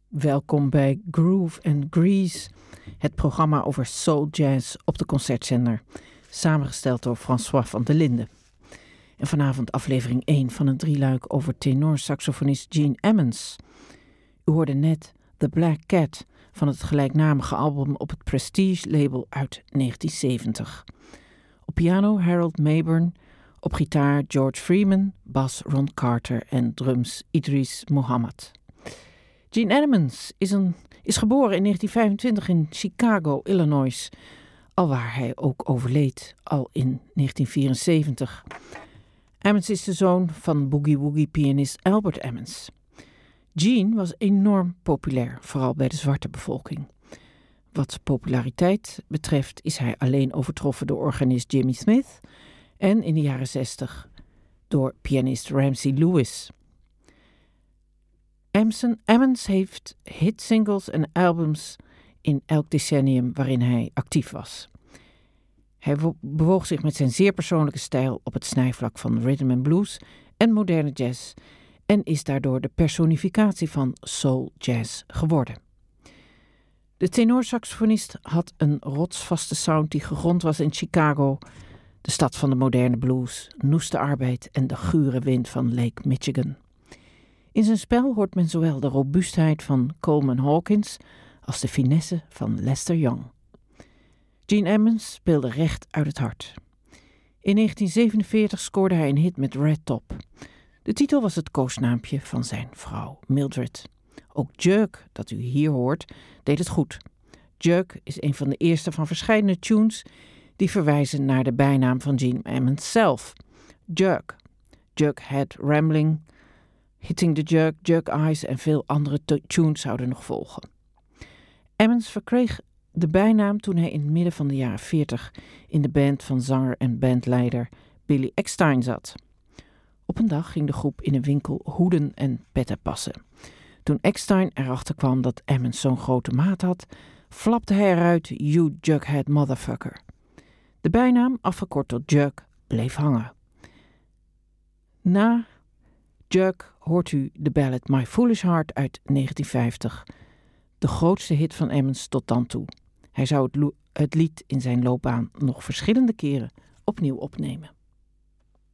Welkom bij Groove and Grease, het programma over soul jazz op de Concertzender, samengesteld door François van der Linden. En vanavond aflevering 1 van een drieluik over tenorsaxofonist Gene Ammons. U hoorde net The Black Cat van het gelijknamige album op het Prestige-label uit 1970. Op piano Harold Mayburn, op gitaar George Freeman, bas Ron Carter en drums Idris Muhammad. Gene Ammons is geboren in 1925 in Chicago, Illinois, alwaar hij ook overleed, al in 1974. Ammons is de zoon van boogie-woogie-pianist Albert Ammons. Gene was enorm populair, vooral bij de zwarte bevolking. Wat populariteit betreft is hij alleen overtroffen door organist Jimmy Smith en in de jaren 60 door pianist Ramsey Lewis. Ammons heeft hitsingles en albums in elk decennium waarin hij actief was. Hij bewoog zich met zijn zeer persoonlijke stijl op het snijvlak van rhythm and blues en moderne jazz en is daardoor de personificatie van soul jazz geworden. De tenorsaxofonist had een rotsvaste sound die gegrond was in Chicago, de stad van de moderne blues, noeste arbeid en de gure wind van Lake Michigan. In zijn spel hoort men zowel de robuustheid van Coleman Hawkins als de finesse van Lester Young. Gene Ammons speelde recht uit het hart. In 1947 scoorde hij een hit met Red Top. De titel was het koosnaampje van zijn vrouw Mildred. Ook Jerk, dat u hier hoort, deed het goed. Jerk is een van de eerste van verschillende tunes die verwijzen naar de bijnaam van Gene Ammons zelf. Jerk. Jughead Rambling, Hitting the Jerk, Jerk Eyes en veel andere tunes zouden nog volgen. Ammons verkreeg de bijnaam toen hij in het midden van de jaren 40 in de band van zanger en bandleider Billy Eckstine zat. Op een dag ging de groep in een winkel hoeden en petten passen. Toen Eckstine erachter kwam dat Ammons zo'n grote maat had, flapte hij eruit, "You Jughead motherfucker." De bijnaam, afgekort tot Jug, bleef hangen. Na Jerk hoort u de ballad My Foolish Heart uit 1950, de grootste hit van Ammons tot dan toe. Hij zou het lied in zijn loopbaan nog verschillende keren opnieuw opnemen.